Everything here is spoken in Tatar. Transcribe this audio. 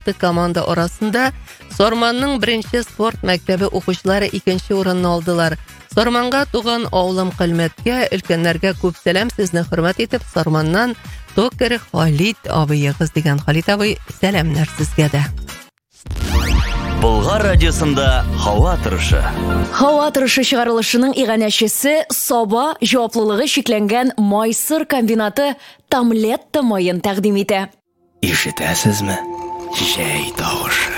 атты команда арасында Сорманның беренче спорт мәктәбе укучылары икенче урынны алдылар. Сорманга туган авылым Кылмәткә, өлкәннәргә күп сәлам, сезне хөрмәт итеп, Сорманнан Токер Халит абыегыз дигән. Халит абый, сәламнәр сезгә дә. Болгар радиосында һава торышы. Һава торышы чыгарылышының иганәчесе Саба җаваплылыгы шикләнгән Майсыр комбинаты Тамлетта майын тәкъдим итә. Ишетәсезме? Җәй тавышы.